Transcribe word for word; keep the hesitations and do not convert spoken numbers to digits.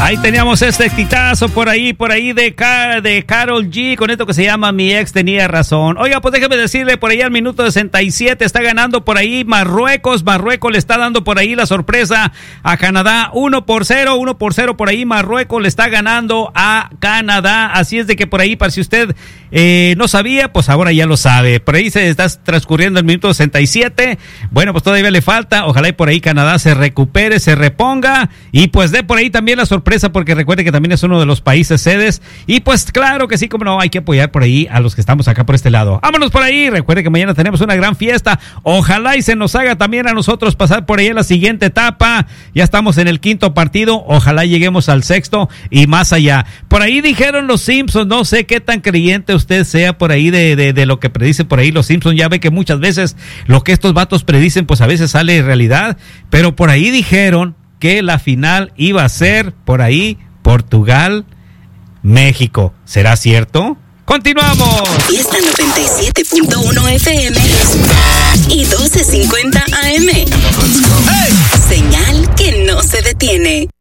Ahí teníamos este exitazo por ahí, por ahí de, Car- de Karol G, con esto que se llama Mi Ex Tenía Razón. Oiga, pues déjeme decirle, por ahí al minuto sesenta y siete está ganando por ahí Marruecos. Marruecos le está dando por ahí la sorpresa a Canadá. Uno por cero, uno por cero por ahí. Marruecos le está ganando a Canadá. Así es de que por ahí, para si usted eh, no sabía, pues ahora ya lo sabe. Por ahí se está transcurriendo el minuto sesenta y siete. Bueno, pues todavía le falta. Ojalá y por ahí Canadá se recupere, se reponga y pues dé por ahí también la sorpresa, porque recuerde que también es uno de los países sedes. Y pues claro que sí, como no, hay que apoyar por ahí a los que estamos acá por este lado. Vámonos por ahí. Recuerde que mañana tenemos una gran fiesta. Ojalá y se nos haga también a nosotros pasar por ahí en la siguiente etapa. Ya estamos en el quinto partido. Ojalá lleguemos al sexto y más allá. Por ahí dijeron los Simpsons. No sé qué tan creyente usted sea por ahí de, de, de lo que predicen por ahí los Simpsons. Ya ve que muchas veces lo que estos vatos predicen, pues a veces sale realidad. Pero por ahí dijeron que la final iba a ser por ahí Portugal, México. ¿Será cierto? ¡Continuamos! Fiesta noventa y siete punto uno F M y doce cincuenta A M. Hey. Señal que no se detiene.